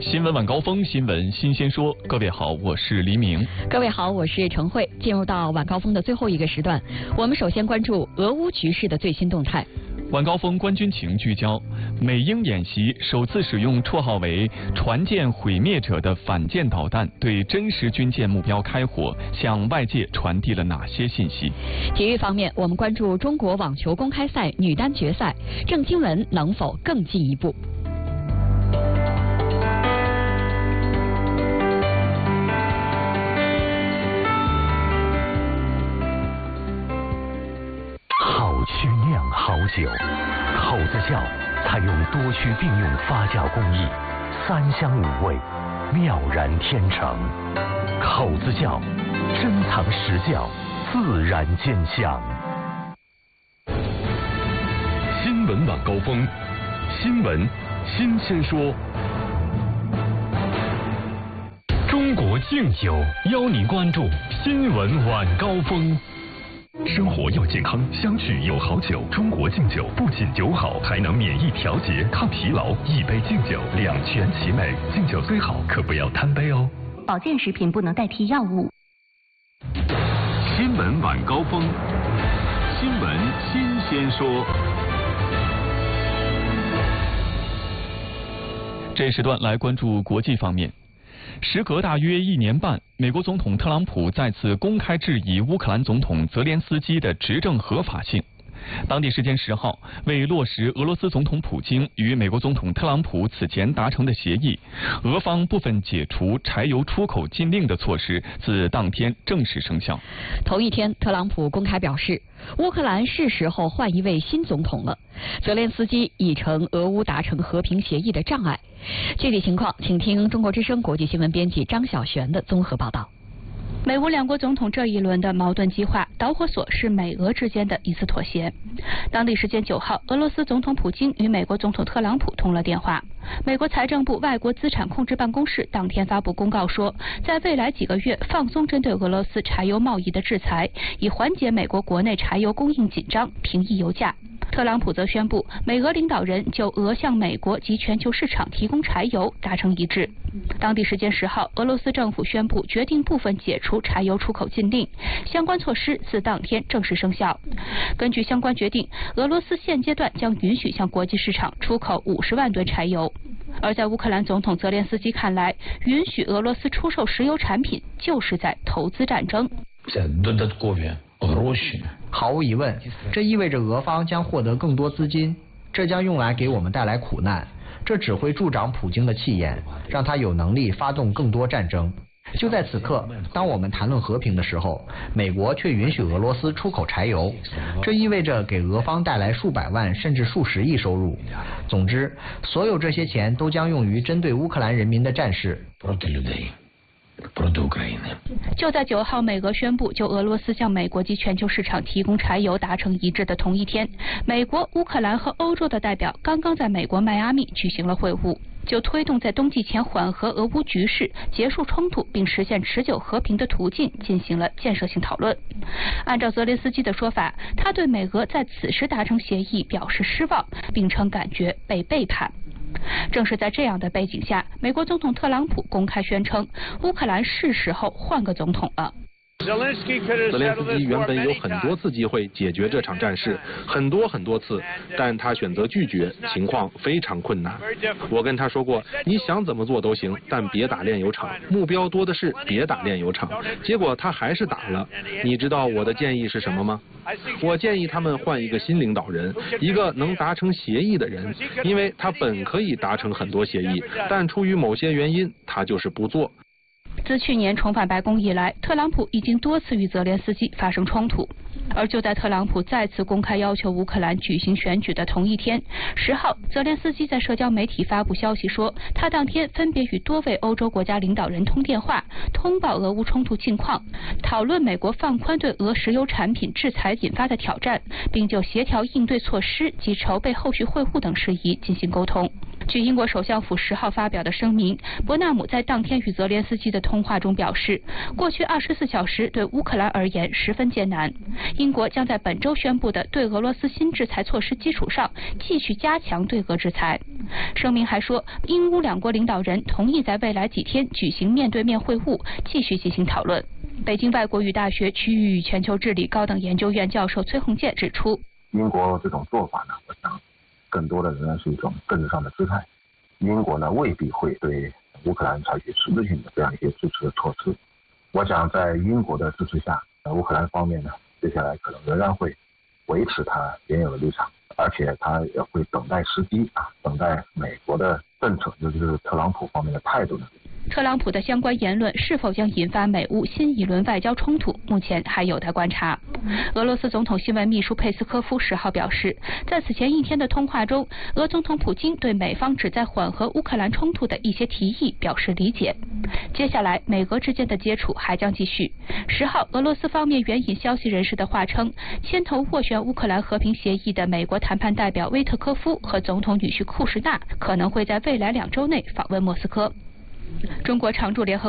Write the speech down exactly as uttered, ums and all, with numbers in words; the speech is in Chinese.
新闻晚高峰，新闻新鲜说。各位好，我是黎明。 各位好，我是陈慧。进入到晚高峰的最后一个时段，我们首先关注俄乌局势的最新动态。 晚高峰观军情聚焦：美英演习首次使用绰号为“船舰毁灭者”的反舰导弹对真实军舰目标开火，向外界传递了哪些信息？ 体育方面，我们关注中国网球公开赛女单决赛，郑钦文能否更进一步？ 好曲酿好酒，口子窖采用多区并用发酵工艺，三香五味，妙然天成。口子窖，珍藏实窖，自然见香。 新闻晚高峰，新闻新鲜说。中国敬酒邀您关注新闻晚高峰。生活要健康，相聚有好酒。中国敬酒不仅酒好，还能免疫调节、抗疲劳。一杯敬酒，两全其美。敬酒虽好，可不要贪杯哦。 保健食品不能代替药物。 新闻晚高峰，新闻新鲜说。 这时段来关注国际方面。时隔大约一年半，美国总统特朗普再次公开质疑乌克兰总统泽连斯基的执政合法性。当地时间十号，为落实俄罗斯总统普京与美国总统特朗普此前达成的协议，俄方部分解除柴油出口禁令的措施自当天正式生效。 同一天，特朗普公开表示，乌克兰是时候换一位新总统了。泽连斯基已成俄乌达成和平协议的障碍。具体情况，请听中国之声国际新闻编辑张晓璇的综合报道。 美乌两国总统这一轮的矛盾激化导火索是美俄之间的一次妥协。当地时间九号，俄罗斯总统普京与美国总统特朗普通了电话。美国财政部外国资产控制办公室当天发布公告说，在未来几个月放松针对俄罗斯柴油贸易的制裁，以缓解美国国内柴油供应紧张，平抑油价。特朗普则宣布，美俄领导人就俄向美国及全球市场提供柴油达成一致。当地时间十号，俄罗斯政府宣布决定部分解除柴油出口禁令，相关措施自当天正式生效。根据相关决定，俄罗斯现阶段将允许向国际市场出口五十万吨柴油。而在乌克兰总统泽连斯基看来，允许俄罗斯出售石油产品就是在投资战争。 毫无疑问，这意味着俄方将获得更多资金，这将用来给我们带来苦难，这只会助长普京的气焰，让他有能力发动更多战争。就在此刻，当我们谈论和平的时候，美国却允许俄罗斯出口柴油，这意味着给俄方带来数百万甚至数十亿收入。总之，所有这些钱都将用于针对乌克兰人民的战事。 就在九号，美俄宣布就俄罗斯向美国及全球市场提供柴油达成一致的同一天，美国、乌克兰和欧洲的代表刚刚在美国迈阿密举行了会晤，就推动在冬季前缓和俄乌局势、结束冲突并实现持久和平的途径进行了建设性讨论。按照泽连斯基的说法，他对美俄在此时达成协议表示失望，并称感觉被背叛。正是在这样的背景下，美国总统特朗普公开宣称，乌克兰是时候换个总统了。 泽连斯基原本有很多次机会解决这场战事，很多很多次，但他选择拒绝，情况非常困难。我跟他说过，你想怎么做都行，但别打炼油厂，目标多的是，别打炼油厂。结果他还是打了。你知道我的建议是什么吗？我建议他们换一个新领导人，一个能达成协议的人，因为他本可以达成很多协议，但出于某些原因，他就是不做。 自去年重返白宫以来，特朗普已经多次与泽连斯基发生冲突。而就在特朗普再次公开要求乌克兰举行选举的同一天，十号，泽连斯基在社交媒体发布消息说，他当天分别与多位欧洲国家领导人通电话，通报俄乌冲突近况，讨论美国放宽对俄石油产品制裁引发的挑战，并就协调应对措施及筹备后续会晤等事宜进行沟通。据英国首相府十号发表的声明，伯纳姆在当天与泽连斯基的通话中表示，过去二十四小时对乌克兰而言十分艰难， 英国将在本周宣布的对俄罗斯新制裁措施基础上，继续加强对俄制裁。声明还说，英乌两国领导人同意在未来几天举行面对面会晤，继续进行讨论。北京外国语大学区域与全球治理高等研究院教授崔洪建指出， 英国这种做法呢，我想更多的仍然是一种政治上的姿态。英国呢未必会对乌克兰采取实质性的这样一些支持的措施。我想在英国的支持下，乌克兰方面呢，接下来可能仍然会维持它原有的立场，而且它也会等待时机啊，等待美国的政策，尤其是特朗普方面的态度呢。 特朗普的相关言论是否将引发美乌新一轮外交冲突，目前还有待观察。俄罗斯总统新闻秘书佩斯科夫十号表示，在此前一天的通话中，俄总统普京对美方旨在缓和乌克兰冲突的一些提议表示理解。接下来，美俄之间的接触还将继续。十号，俄罗斯方面援引消息人士的话称，牵头斡旋乌克兰和平协议的美国谈判代表威特科夫和总统女婿库什纳可能会在未来两周内访问莫斯科。中国常驻联合